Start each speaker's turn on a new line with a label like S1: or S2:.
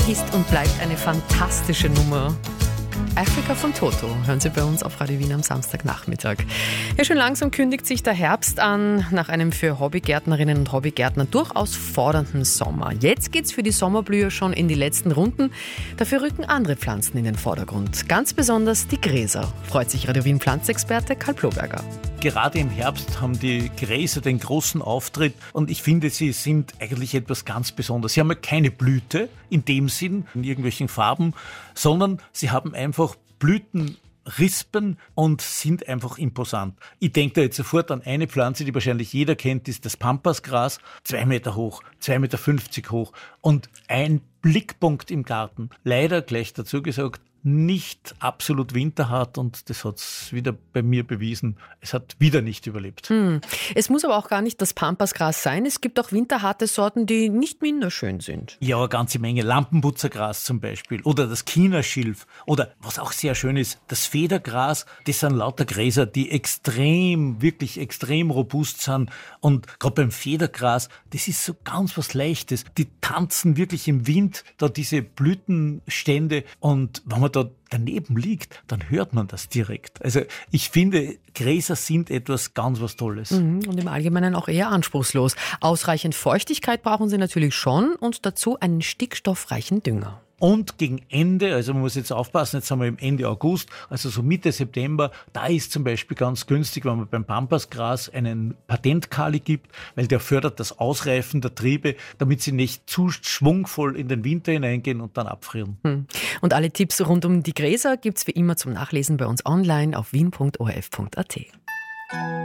S1: ist und bleibt eine fantastische Nummer. Afrika von Toto hören Sie bei uns auf Radio Wien am Samstagnachmittag. Ja, schon langsam kündigt sich der Herbst an, nach einem für Hobbygärtnerinnen und Hobbygärtner durchaus fordernden Sommer. Jetzt geht's für die Sommerblüher schon in die letzten Runden. Dafür rücken andere Pflanzen in den Vordergrund. Ganz besonders die Gräser, freut sich Radio Wien Pflanzexperte Karl Ploberger.
S2: Gerade im Herbst haben die Gräser den großen Auftritt und ich finde, sie sind eigentlich etwas ganz Besonderes. Sie haben ja keine Blüte in dem Sinn, in irgendwelchen Farben, sondern sie haben einfach Blütenrispen und sind einfach imposant. Ich denke da jetzt sofort an eine Pflanze, die wahrscheinlich jeder kennt, ist das Pampasgras, 2 Meter hoch, 2,50 Meter hoch und ein Blickpunkt im Garten. Leider, gleich dazu gesagt, nicht absolut winterhart und das hat es wieder bei mir bewiesen. Es hat wieder nicht überlebt.
S1: Es muss aber auch gar nicht das Pampasgras sein. Es gibt auch winterharte Sorten, die nicht minder schön sind.
S2: Ja, eine ganze Menge. Lampenputzergras zum Beispiel oder das Chinaschilf oder was auch sehr schön ist, das Federgras. Das sind lauter Gräser, die wirklich extrem robust sind und gerade beim Federgras, das ist so ganz was Leichtes. Die tanzen wirklich im Wind, da diese Blütenstände und wenn man da daneben liegt, dann hört man das direkt. Also ich finde, Gräser sind etwas ganz was Tolles.
S1: Und im Allgemeinen auch eher anspruchslos. Ausreichend Feuchtigkeit brauchen sie natürlich schon und dazu einen stickstoffreichen Dünger.
S2: Und gegen Ende, also man muss jetzt aufpassen, jetzt sind wir im Ende August, also so Mitte September, da ist zum Beispiel ganz günstig, wenn man beim Pampasgras einen Patentkali gibt, weil der fördert das Ausreifen der Triebe, damit sie nicht zu schwungvoll in den Winter hineingehen und dann abfrieren.
S1: Und alle Tipps rund um die Gräser gibt's wie immer zum Nachlesen bei uns online auf wien.orf.at.